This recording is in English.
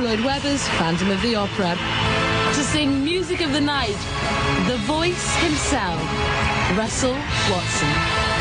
Lloyd Webber's Phantom of the Opera. To sing Music of the Night, the voice himself, Russell Watson.